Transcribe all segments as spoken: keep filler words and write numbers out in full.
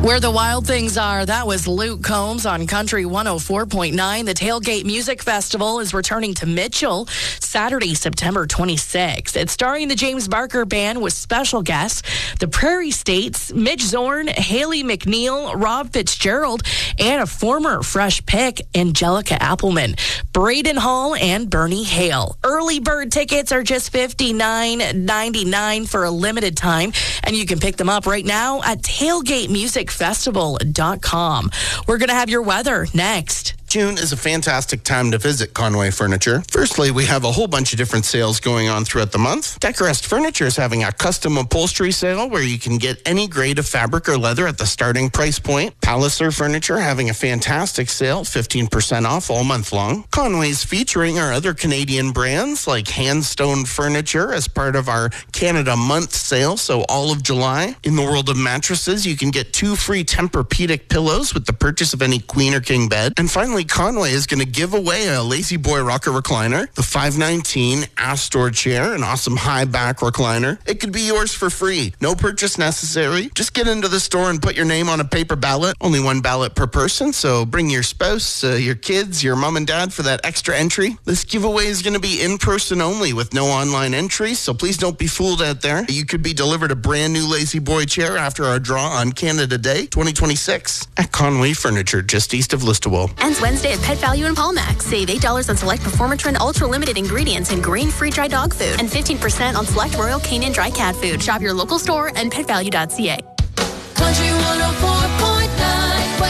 Where the wild things are, that was Luke Combs on Country one oh four point nine. The Tailgate Music Festival is returning to Mitchell Saturday, September twenty-sixth. It's starring the James Barker Band with special guests, the Prairie States, Mitch Zorn, Haley McNeil, Rob Fitzgerald, and a former Fresh pick, Angelica Appleman, Braden Hall, and Bernie Hale. Early bird tickets are just fifty-nine ninety-nine for a limited time, and you can pick them up right now at tailgate music festival dot com. We're going to have your weather next. June is a fantastic time to visit Conway Furniture. Firstly, we have a whole bunch of different sales going on throughout the month. Decorest Furniture is having a custom upholstery sale where you can get any grade of fabric or leather at the starting price point. Palliser Furniture having a fantastic sale, fifteen percent off all month long. Conway's featuring our other Canadian brands like Handstone Furniture as part of our Canada Month sale, so all of July. In the world of mattresses, you can get two free Tempur-Pedic pillows with the purchase of any queen or king bed. And finally, Conway is going to give away a Lazy Boy rocker recliner, the five nineteen Astor chair, an awesome high back recliner. It could be yours for free. No purchase necessary. Just get into the store and put your name on a paper ballot. Only one ballot per person, so bring your spouse, uh, your kids, your mom and dad for that extra entry. This giveaway is going to be in person only with no online entry, so please don't be fooled out there. You could be delivered a brand new Lazy Boy chair after our draw on Canada Day twenty twenty-six at Conway Furniture, just east of Listowel. Ends Wednesday at Pet Value in Palmax. Save eight dollars on select Performatrin Ultra Limited ingredients and grain-free dry dog food, and fifteen percent on select Royal Canin dry cat food. Shop your local store and pet value dot c a. Country one oh four point nine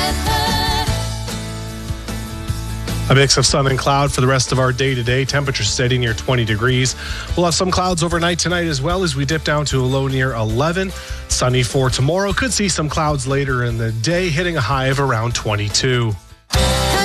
weather. A mix of sun and cloud for the rest of our day today. Temperature steady near twenty degrees. We'll have some clouds overnight tonight as well as we dip down to a low near eleven. Sunny for tomorrow. Could see some clouds later in the day, hitting a high of around twenty-two.